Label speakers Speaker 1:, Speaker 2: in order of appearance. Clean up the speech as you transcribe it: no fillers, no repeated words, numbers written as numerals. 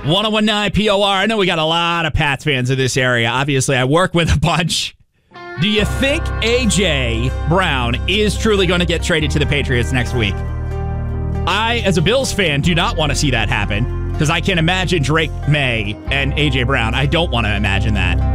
Speaker 1: 1019 POR. I know we got a lot of Pats fans in this area. Obviously, I work with a bunch. Do you think A.J. Brown is truly going to get traded to the Patriots next week? I, as a Bills fan, do not want to see that happen because I can imagine Drake May and A.J. Brown. I don't want to imagine that.